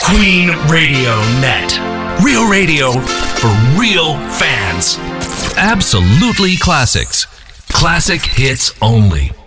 Queen Radio Net. Real radio for real fans. Absolutely classics. Classic hits only.